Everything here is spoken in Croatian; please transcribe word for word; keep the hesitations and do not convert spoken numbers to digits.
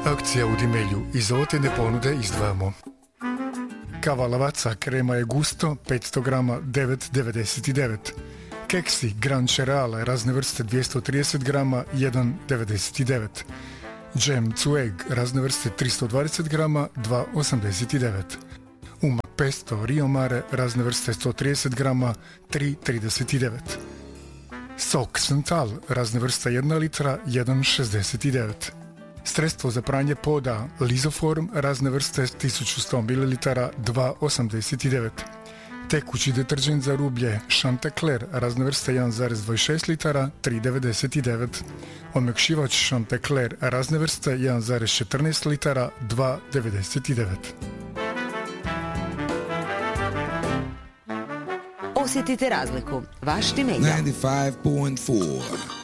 Akcija u Dimelju. Iz ovotene ponude izdvajamo kava Lavazza krema je gusto petsto grama devet devedeset devet. Keksi Gran Cereale razne vrste dvjesto trideset grama jedan devedeset devet. Džem Cueg razne vrste tristo dvadeset grama dva osamdeset devet. Uma Pesto Rio Mare razne vrste sto trideset grama tri trideset devet. Sok Santal razne vrste jedna litra jedan šezdeset devet. Sredstvo za pranje poda Lizoform razne vrste tisuću sto mililitara dva osamdeset devet. Tekući deterđent za rublje Chanticleer razne vrste jedan zarez dvadeset šest litara tri devedeset devet. Omekšivač Chanticleer razne vrste jedan zarez četrnaest litara dva devedeset devet. Osjetite razliku. Vaš Dimelja. ninety-five point four